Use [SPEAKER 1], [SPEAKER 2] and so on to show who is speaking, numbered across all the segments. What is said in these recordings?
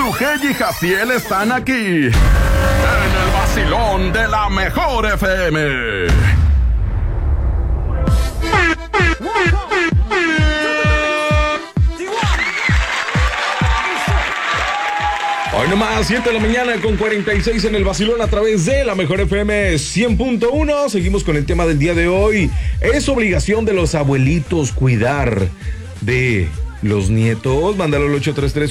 [SPEAKER 1] Sujei y Jaciel están aquí en el vacilón de la mejor FM. Hoy nomás, 7 de la mañana con 46 en el vacilón a través de la mejor FM 100.1. Seguimos con el tema del día de hoy. Es obligación de los abuelitos cuidar de los nietos. Mándalo al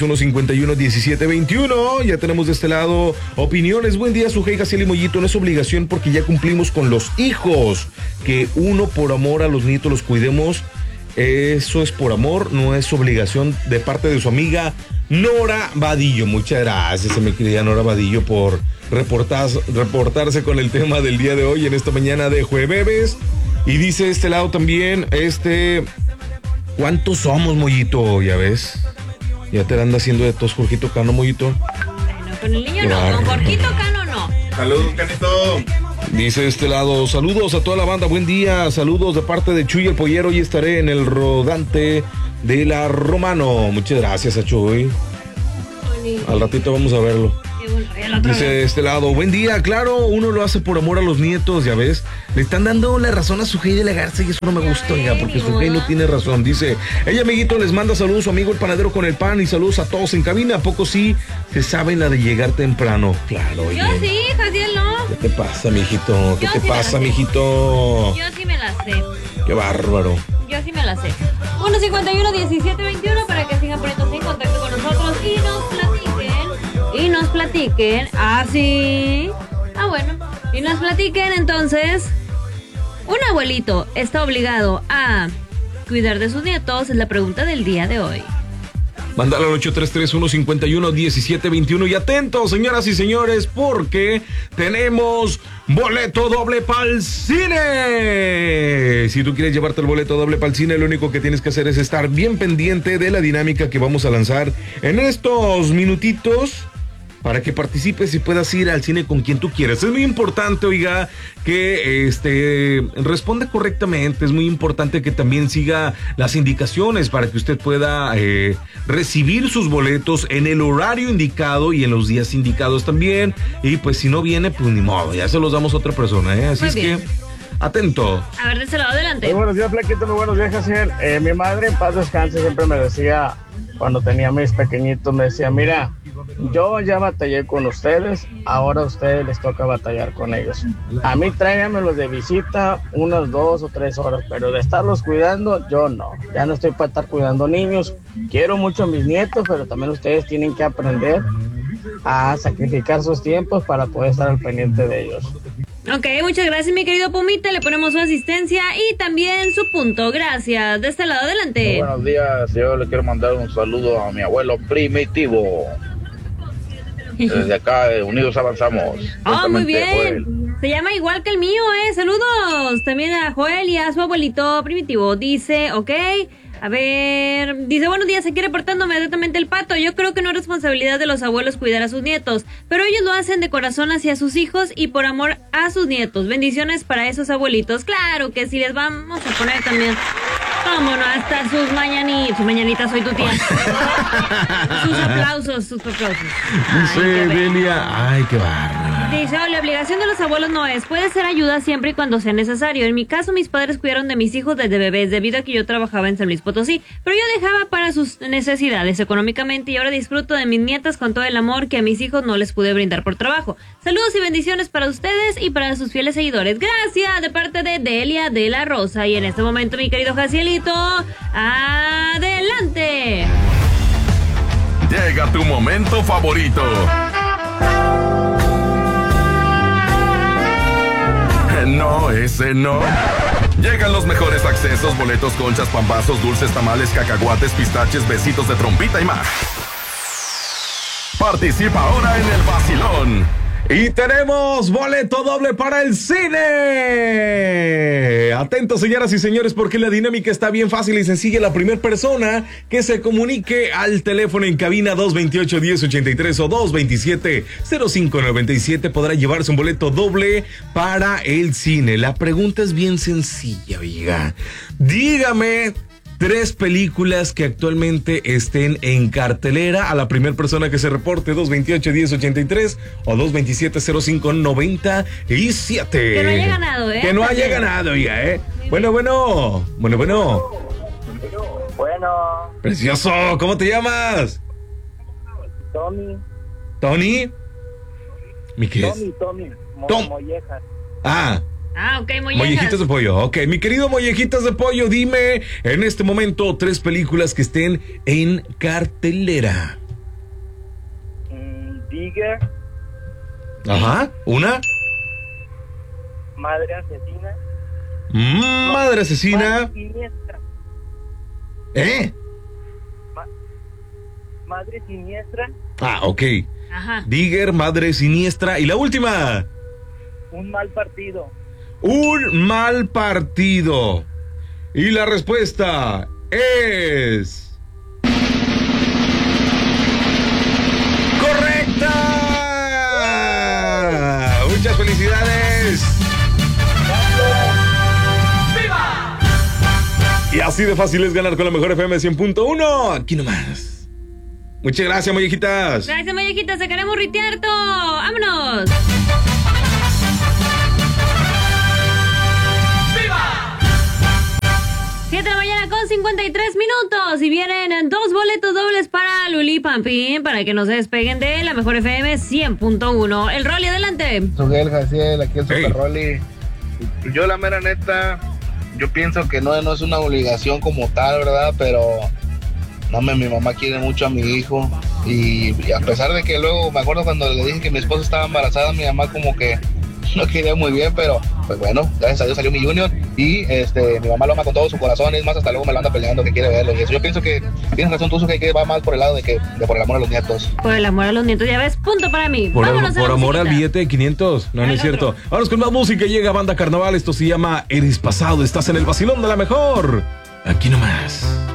[SPEAKER 1] 833-151-1721. Ya tenemos de este lado opiniones. Buen día, Sujei, Jaciel y Mollito. No es obligación porque ya cumplimos con los hijos. Que uno por amor a los nietos los cuidemos. Eso es por amor, no es obligación de parte de su amiga Nora Vadillo. Muchas gracias, mi querida Nora Vadillo, por reportarse con el tema del día de hoy en esta mañana de jueves. Y dice este lado también, ¿cuántos somos, Mollito? Ya ves, ya te anda haciendo de tos Jorgito Cano, Mollito.
[SPEAKER 2] No, con el niño no, con Jorgito Cano no.
[SPEAKER 3] Saludos, Canito.
[SPEAKER 1] Dice de este lado, saludos a toda la banda, buen día, saludos de parte de Chuy el Pollero, hoy estaré en el rodante de la Romano. Muchas gracias a Chuy. Al ratito vamos a verlo. Dice de este lado, buen día, claro, uno lo hace por amor a los nietos, ya ves. Le están dando la razón a Sujei de la Garza y eso no me gusta, oiga, porque Sujei no tiene razón. Dice, ella, amiguito, les manda saludos a su amigo el panadero con el pan y saludos a todos en cabina. ¿A poco sí se saben la de llegar temprano? Claro, oye.
[SPEAKER 2] Yo sí, Jaciel no.
[SPEAKER 1] ¿Qué te pasa, mijito? ¿Qué te pasa, mijito?
[SPEAKER 2] Yo sí me la sé.
[SPEAKER 1] Qué bárbaro.
[SPEAKER 2] Yo sí me la sé. 151-1721 para que sigan poniéndose en contacto con nosotros y nos platiquen. Ah, sí. Ah, bueno. Y nos platiquen entonces. ¿Un abuelito está obligado a cuidar de sus nietos? Es la pregunta del día de hoy.
[SPEAKER 1] Mándalo al 833-151-1721 y atentos, señoras y señores, porque tenemos boleto doble para el cine. Si tú quieres llevarte el boleto doble para el cine, lo único que tienes que hacer es estar bien pendiente de la dinámica que vamos a lanzar en estos minutitos, para que participes y puedas ir al cine con quien tú quieras. Es muy importante, oiga, que responda correctamente. Es muy importante que también siga las indicaciones para que usted pueda recibir sus boletos en el horario indicado y en los días indicados también. Y pues si no viene, pues ni modo, ya se los damos a otra persona, ¿eh? Así
[SPEAKER 2] muy
[SPEAKER 1] es
[SPEAKER 2] bien.
[SPEAKER 1] que, atento.
[SPEAKER 2] A ver, de ese lado, adelante.
[SPEAKER 4] Muy buenos días, Flaquito, muy buenos días, Jaciel. Mi madre, en paz descanse, siempre me decía, cuando tenía mis pequeñitos, me decía, mira, yo ya batallé con ustedes, ahora a ustedes les toca batallar con ellos. A mí tráiganmelos de visita unas 2 o 3 horas, pero de estarlos cuidando, yo no. Ya no estoy para estar cuidando niños. Quiero mucho a mis nietos, pero también ustedes tienen que aprender a sacrificar sus tiempos para poder estar al pendiente de ellos.
[SPEAKER 2] Ok, muchas gracias, mi querido Pumita. Le ponemos su asistencia y también su punto. Gracias. De este lado, adelante.
[SPEAKER 3] Muy buenos días. Yo le quiero mandar un saludo a mi abuelo Primitivo. Desde acá, Unidos Avanzamos.
[SPEAKER 2] Oh, muy bien. Se llama igual que el mío, Saludos. También a Joel y a su abuelito Primitivo. Dice, ok. A ver, dice, buenos días, aquí reportándome directamente el Pato. Yo creo que no es responsabilidad de los abuelos cuidar a sus nietos, pero ellos lo hacen de corazón hacia sus hijos y por amor a sus nietos. Bendiciones para esos abuelitos. Claro que sí, les vamos a poner también, cómo no, hasta sus mañanitas, soy tu tía. sus aplausos.
[SPEAKER 1] Dice Delia, ay, qué bárbaro.
[SPEAKER 2] Dice, la obligación de los abuelos no es, puede ser ayuda siempre y cuando sea necesario. En mi caso, mis padres cuidaron de mis hijos desde bebés, debido a que yo trabajaba en San Luis Potosí, pero yo dejaba para sus necesidades económicamente y ahora disfruto de mis nietas con todo el amor que a mis hijos no les pude brindar por trabajo. Saludos y bendiciones para ustedes y para sus fieles seguidores. Gracias, de parte de Delia de la Rosa. Y en este momento, mi querido Jacielito, adelante.
[SPEAKER 1] Llega tu momento favorito. No, ese no. Llegan los mejores accesos, boletos, conchas, pambazos, dulces, tamales, cacahuates, pistaches, besitos de trompita y más. Participa ahora en el vacilón. Y tenemos boleto doble para el cine. Atentos, señoras y señores, porque la dinámica está bien fácil y sencilla. La primera persona que se comunique al teléfono en cabina 228-1083 o 227-0597 podrá llevarse un boleto doble para el cine. La pregunta es bien sencilla, oiga. Dígame 3 películas que actualmente estén en cartelera. A la primera persona que se reporte, 228-1083 o 227-0597.
[SPEAKER 2] Que no haya ganado, ¿eh?
[SPEAKER 1] Que no haya ganado, oiga, ¿eh? Bueno.
[SPEAKER 5] Bueno.
[SPEAKER 1] Precioso, ¿cómo te llamas?
[SPEAKER 5] Tommy.
[SPEAKER 1] ¿Tony? ¿Mi qué es?
[SPEAKER 5] Tommy. Mollejas.
[SPEAKER 2] Ok,
[SPEAKER 1] Mollejitas de pollo. Ok, mi querido Mollejitas de pollo, dime en este momento 3 películas que estén en cartelera.
[SPEAKER 5] Digger.
[SPEAKER 1] Ajá, ¿una?
[SPEAKER 5] Madre asesina.
[SPEAKER 1] Madre asesina.
[SPEAKER 5] Madre siniestra. Madre siniestra.
[SPEAKER 1] Ok.
[SPEAKER 2] Ajá.
[SPEAKER 1] Digger, madre siniestra. Y la última.
[SPEAKER 5] Un mal partido.
[SPEAKER 1] Un mal partido. Y la respuesta es... ¡correcta! Muchas felicidades. ¡Viva! Y así de fácil es ganar con la mejor FM 100.1. Aquí nomás. Muchas gracias, mollejitas.
[SPEAKER 2] Gracias, mollejitas. Se queremos ritiarto. ¡Vámonos! 7 de la mañana con 53 minutos y vienen 2 boletos dobles para Luli Pampín para que no se despeguen de la mejor FM 100.1. El Rolly, adelante.
[SPEAKER 3] Miguel Jaciel, aquí el Super Rolly. Yo la mera neta, yo pienso que no es una obligación como tal, ¿verdad? Pero no, mi mamá quiere mucho a mi hijo y a pesar de que luego me acuerdo cuando le dije que mi esposa estaba embarazada, mi mamá como que no quería muy bien, pero pues bueno, gracias a Dios salió mi Junior y mi mamá lo ama con todo su corazón, es más, hasta luego me lo anda peleando que quiere verlo y eso. Yo pienso que tienes razón tú, que va más por el lado de por el amor a los nietos.
[SPEAKER 2] Por el amor a los nietos, ya ves, punto para mí.
[SPEAKER 1] Por
[SPEAKER 2] Vámonos
[SPEAKER 1] amor al billete de 500. No es cierto. Vamos con más música, llega Banda Carnaval, esto se llama Eres Pasado, estás en el vacilón de la mejor. Aquí nomás.